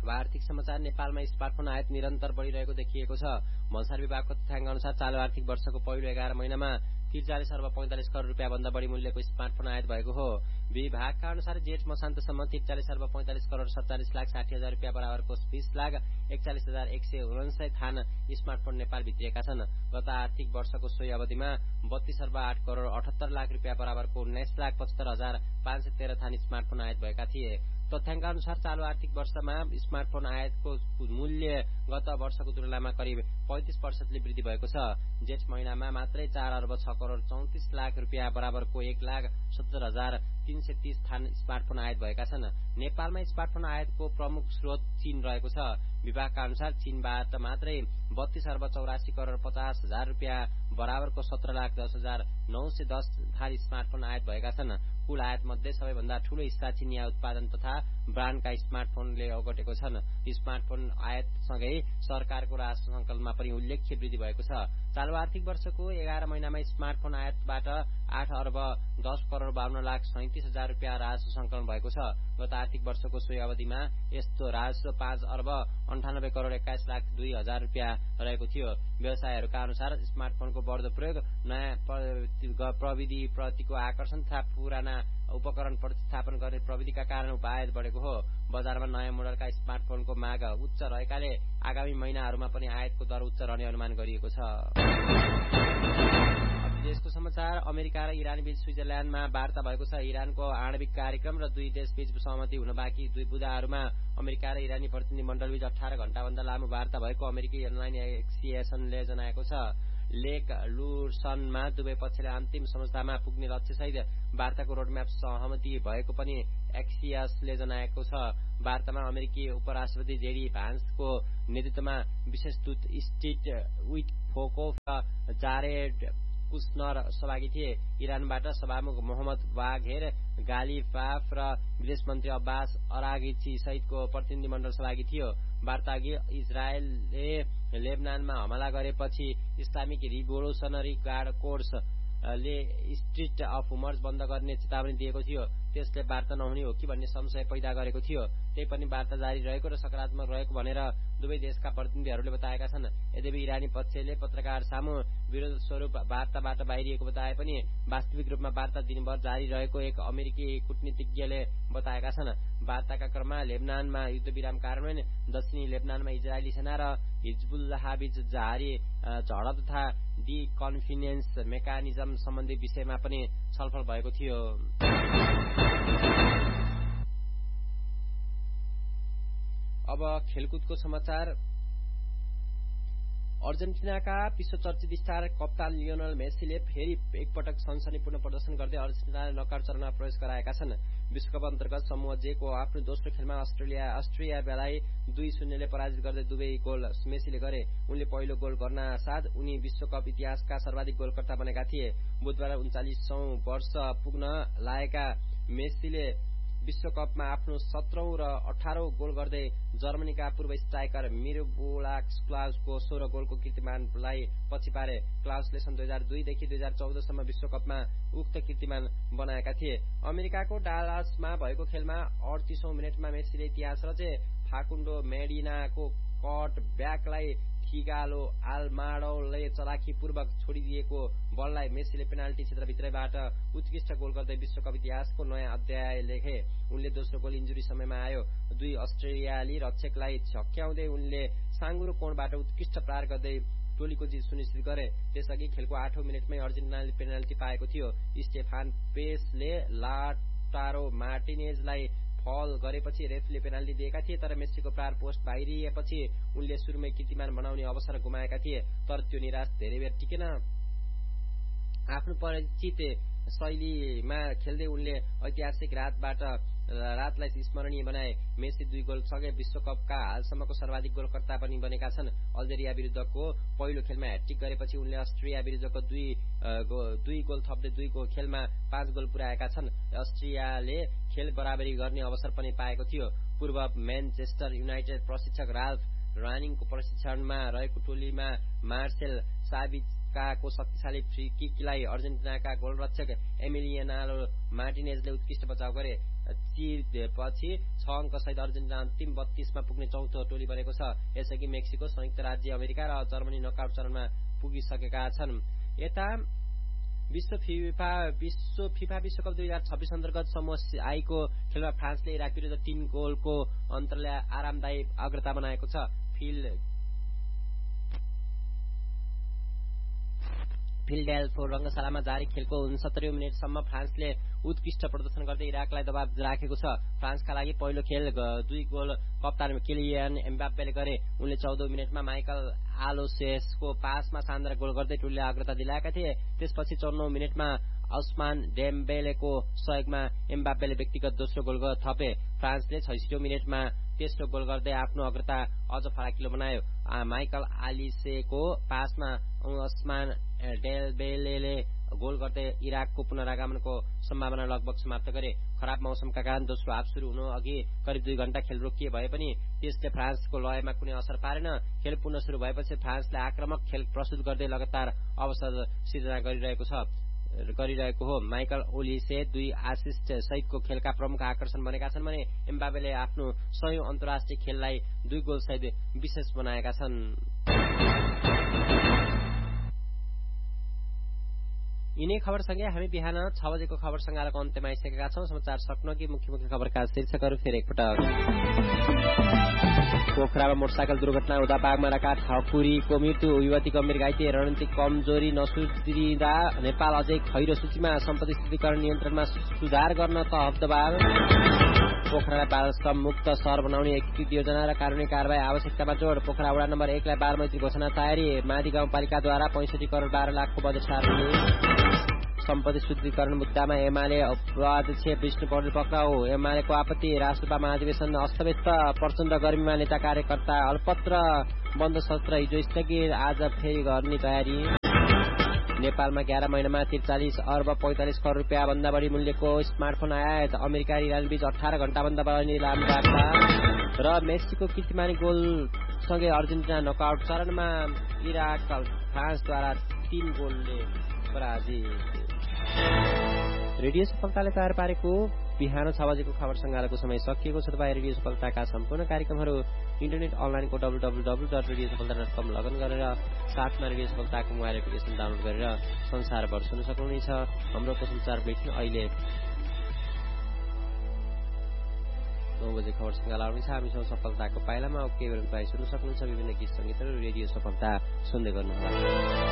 अब आर्थिक समाचार। नेपालमा स्मार्टफोन आयात निरन्तर बढ़िरहेको देखिएको छ। भन्सार विभागको तथ्याङ्क अनुसार चालु आर्थिक वर्षको पहिलो 11 महिनामा 43 अर्ब 45 करोड़ रुपियाँ भन्दा बढ़ी मूल्यको स्मार्टफोन आयात भएको हो। विभागका अनुसार जेठ मसान्तसम्म 43 अर्ब 45 करोड़ 47 लाख 60 हजार रुपियाँ बराबरको 20 लाख 41,149 थान स्मार्टफोन नेपाल भित्रिएका छन्। गत आर्थिक वर्षको सोही अवधिमा 32 अर्ब 8 करोड़ 78 लाख रुपियाँ बराबरको 19 लाख 75 हजार 513 थान स्मार्टफोन आयात भएका थिए। तथ्याङ्क अनुसार चालु आर्थिक वर्षमा स्मार्टफोन आयातको मूल्य गत वर्षको तुलनामा करिब 35% वृद्धि भएको छ। जेठ महिनामा मात्रै 4 अर्ब 6 करोड़ 34 लाख रुपियाँ बराबरको 1 लाख 70 हजार 330 थान स्मार्टफोन आयात भएका छन्। नेपालमा स्मार्टफोन आयातको प्रमुख स्रोत चीन रहेको छ। विभागका अनुसार चीनबाट मात्रै 32 अर्ब 84 करोड़ 50 हजार रुपियाँ बराबरको 17 लाख 10 हजार 910 थान स्मार्टफोन आयात भएका छन्। कुल आयात मध्ये सबैभन्दा ठूलो हिस्सा चिनिया उत्पादन तथा ब्रान्डका स्मार्टफोनले ओगटेको छन्। स्मार्टफोन आयातसँगै सरकारको राजस्व संकलनमा पनि उल्लेख्य वृद्धि भएको छ। चालु आर्थिक वर्षको 11 महिनामा स्मार्टफोन आयातबाट 8 अर्ब 10 करोड़ 52 लाख 37 हजार रुपियाँ राजस्व संकलन भएको छ। गत आर्थिक वर्षको सोही अवधिमा यस्तो राजस्व 5 अर्ब 98 करोड़ 21 लाख 2 हजार रुपियाँ रहेको थियो। व्यवसायहरूका अनुसार स्मार्टफोनको बढ्दो प्रयोग, नयाँ प्रविधि प्रतिको आकर्षण तथा पुराना उपकरण प्रतिस्थापन गर्ने प्रविधिका कारण आयात बढेको हो। बजारमा नयाँ मोडलका स्मार्टफोनको माग उच्च रहेकाले आगामी महिनाहरूमा पनि आयातको दर उच्च रहने अनुमान गरिएको छ। देशको समाचार। अमेरिका र इरान बीच स्विजरल्याण्डमा वार्ता भएको छ। इरानको आणविक कार्यक्रम र दुई देशबीच सहमति हुन बाँकी दुई बुदाहरूमा अमेरिका र इरानी प्रतिनिधि मण्डलबीच 18 घण्टाभन्दा लामो वार्ता भएको अमेरिकी अनलाइन एक्सिएसनले जनाएको छ। लेक लुसनमा दुवै पक्षले अन्तिम समझौतामा पुग्ने लक्ष्यसहित वार्ताको रोडम्याप सहमति भएको पनि एक्सियसले जनाएको छ। वार्तामा अमेरिकी उपराष्ट्रपति जेडी भान्सको नेतृत्वमा विशेष दूत स्टीव विटकोफ र जारेड कुशनर सहभागी थिए। इरानबाट सभामुख मोहम्मद बाघेर गालिफाफ र विदेश मन्त्री अब्बास अरागिची सहितको प्रतिनिधि मण्डल सहभागी थियो। वार्ताअघि इजरायलले लेबनानमा हमला गरेपछि इस्लामिक रिभोल्युसनरी गार्ड कोर्स ले स्ट्रीट अफ हुमर्स बन्द गर्ने चेतावनी दिएको थियो। त्यसले वार्ता नहुने हो कि भन्ने संशय पैदा गरेको थियो। त्यही पनि वार्ता जारी रहेको र सकारात्मक रहेको भनेर दुवै देशका प्रतिनिधिहरूले बताएका छन्। यद्यपि इरानी पक्षले पत्रकार सामु विरोध स्वरूप वार्ताबाट बाहिरिएको बताए पनि वास्तविक रूपमा वार्ता दिनभर जारी रहेको एक अमेरिकी कूटनीतिज्ञले बताएका छन्। वार्ताका क्रममा लेबनानमा युद्धविराम कार्यान्वयन, दक्षिणी लेबनानमा इजरायली सेना र हिजबुल्लाहबीच जारी झडप तथा डिकन्फिडेन्स मेकानिजम सम्बन्धी विषयमा पनि छलफल भएको थियो। अब खेलकुदको समाचार। अर्जेन्टिनाका विश्व चर्चित स्टार कप्तान लियोनल मेसीले फेरि एकपटक सनसनीपूर्ण प्रदर्शन गर्दै अर्जेन्टिनाले नकआउट चरणमा प्रवेश गराएका छन्। विश्वकप अन्तर्गत समूह जे को आफ्नो दोस्रो खेलमा अस्ट्रियालाई 2-0 ले पराजित गर्दै दुवै गोल मेसीले गरे। उनले पहिलो गोल गर्न साथ उनी विश्वकप इतिहासका सर्वाधिक गोलकर्ता बनेका थिए। बुधबार 39औं वर्ष पुग्न लागेका मेसीले विश्वकपमा आफ्नो 17औं र 18औं गोल गर्दै जर्मनीका पूर्व स्ट्राइकर मिरोस्लाव क्लाउसको 16 गोलको कीर्तिमानलाई पछि पारे। क्लाउसले सन् 2002 देखि 2014 सम्म विश्वकपमा उक्त कीर्तिमान बनाएका थिए। अमेरिकाको डालासमा भएको खेलमा 38औं मिनेटमा मेसीले इतिहास रचे। फाकुन्डो मेडिनाको कट ब्याकलाई थिगालो आल्माडोले चलाखीपूर्वक छोडिदिएको बललाई मेसीले पेनाल्टी क्षेत्रभित्रैबाट उत्कृष्ट गोल गर्दै विश्वकप इतिहासको नयाँ अध्याय लेखे। उनले दोस्रो गोल इन्जुरी समयमा आयो। दुई अस्ट्रेलियाली रक्षकलाई झक्क्याउँदै उनले साँगुरो कोणबाट उत्कृष्ट प्रहार गर्दै टोलीको जित सुनिश्चित गरे। त्यसअघि खेलको 8औं मिनेटमै अर्जेन्टिनाले पेनाल्टी पाएको थियो। स्टेफान पेसले लाटारो मार्टिनेजलाई फल गरेपछि रेफ्रीले पेनाल्टी दिएका थिए, तर मेसीको प्रहार पोस्ट बाहिरिएपछि उनले सुरुमै कीर्तिमान बनाउने अवसर गुमाएका थिए। तर त्यो निराश धेरै बेर टिकेन। आफ्नो परिचित शैलीमा खेल्दै उनले ऐतिहासिक रातलाई स्मरणीय बनाए। मेसी 2 गोलसँगै विश्वकपका हालसम्मको सर्वाधिक गोलकर्ता पनि बनेका छन्। अल्जेरिया विरुद्धको पहिलो खेलमा ह्याट्रिक गरेपछि उनले अस्ट्रिया विरुद्धको 2 गोल थप्दै 2 खेलमा 5 गोल पुर्याएका छन्। अस्ट्रियाले खेल बराबरी गर्ने अवसर पनि पाएको थियो। पूर्व म्यानचेस्टर युनाइटेड प्रशिक्षक राल्फ रानिङको प्रशिक्षणमा रहेको टोलीमा मार्सेल साबिकाको शक्तिशाली फ्री किकलाई अर्जेन्टिनाका गोलरक्षक एमिलियानो मार्टिनेजले उत्कृष्ट बचाव गरे। चिरेपछि 6 अङ्कसहित अर्जेन्टिना अन्तिम 32 मा पुग्ने चौथो टोली बनेको छ। यसअघि मेक्सिको, संयुक्त राज्य अमेरिका र जर्मनी नकआउट चरणमा पुगिसकेका छन्। यता विश्व फिफा विश्वकप 2026 अन्तर्गत समूह आईको खेलमा फ्रान्सले इराक विरुद्ध 3 गोलको अन्तरले आरामदायी अग्रता बनाएको छ। फिलडेल्फो रङ्गशालामा जारी खेलको 69औं मिनेटसम्म फ्रान्सले उत्कृष्ट प्रदर्शन गर्दै इराकलाई दबाव राखेको छ। फ्रान्सका लागि पहिलो खेल 2 गोल कप्तान किलियन एम्बाप्पेले गरे। उनले 14औं मिनेटमा माइकल आलोसेसको पासमा शानदार गोल गर्दै टोलीलाई अग्रता दिलाएका थिए। त्यसपछि 54औं मिनेटमा उस्मान डेम्बेलेको सहयोगमा एम्बाप्पेले व्यक्तिगत दोस्रो गोल थपे। फ्रान्सले 66औं मिनेटमा तेस्रो गोल गर्दै आफ्नो अग्रता अझ फराकिलो बनायो। माइकल आलिसेको पासमा उस्मान डेम्बेलेले गोल गर्दै इराकको पुनरागमनको सम्भावना लगभग समाप्त गरे। खराब मौसमका कारण दोस्रो हाफ सुरु हुनु अघि करिब 2 घण्टा खेल रोकिए भए पनि त्यसले फ्रान्सको लयमा कुनै असर पारेन। खेल पुनः सुरु भएपछि फ्रान्सले आक्रामक खेल प्रस्तुत गर्दै लगातार अवसर सिर्जना गरिरहेको हो। माइकल ओलिसे 2 असिस्ट सहितको खेलका प्रमुख आकर्षण बनेका छन् भने एम्बाप्पेले आफ्नो 100औं अन्तर्राष्ट्रिय खेललाई 2 गोल सहित विशेष बनाएका छन्। यिनै खबरसँगै हामी बिहान 6 बजेको खबर सङ्गालोको अन्त्यमा आइसकेका छौं। समाचार सक्नुअघि मुख्य खबरका शीर्षकहरू फेरि एकपटक। पोखरामा मोटरसाइकल दुर्घटना हुँदा बागमाराका ठकुरीको मृत्यु, युवती गम्भीर घाइते, रणनीतिक कमजोरी नसुध्रिँदा नेपाल अझै खैरो सूचीमा, सम्पत्ति स्थितीकरण नियन्त्रणमा सुधार गर्न तहब दबाव, पोखरालाई बाल श्रम मुक्त शहर बनाउने एकीकृत योजना र कानूनी कारबाही आवश्यकतामा जोड, पोखरा वडा नम्बर 1 लाई बाल मैत्री घोषणा तयारी, मादी गाउँपालिकाद्वारा 65 करोड 12 लाखको बजेट सार्वजनिक, सम्पत्ति शुद्धिकरण मुद्दामा एमाले उपाध्यक्ष विष्णु पौडेल पक्राउ, एमालेको आपत्ति, राष्ट्रसभा महाधिवेशन अस्तव्यस्त, प्रचण्ड गर्मीमा नेता कार्यकर्ता अल्पत्र, बन्द सत्र हिजो स्थगित, आज फेरि गर्ने तयारी, नेपालमा 11 महिनामा 43 अर्ब 45 करोड रुपियाँ भन्दा बढी मूल्यको स्मार्टफोन आयात, अमेरिका र इरान बीच 18 घण्टाभन्दा बढी लामो वार्ता र मेक्सिको कीर्तिमानी गोलसँगै अर्जेन्टिना नकआउट चरणमा, इराक फ्रान्सद्वारा 3 गोलले पराजित। रेडियो सफलताले तयार पारेको बिहान 6 बजेको खबर सङ्गालोको समय सकिएको छ। तपाईँ रेडियो सफलताका सम्पूर्ण कार्यक्रमहरू इन्टरनेट अनलाइनको www.radiosafalta.com लगइन गरेर साथमा रेडियो सफलताको मोबाइल एप्लिकेसन डाउनलोड गरेर संसारभर सुन्न सक्नुहुनेछ। हाम्रो समाचार बुलेटिन अहिले 9 बजे खबर सङ्गालो आउनेछ। हामीसँग सफलताको पाइलामा केही बेला तपाईँ सुन्न सक्नुहुन्छ। विभिन्न गीत सङ्गीतहरू रेडियो सफलता सुन्दै गर्नुहोला।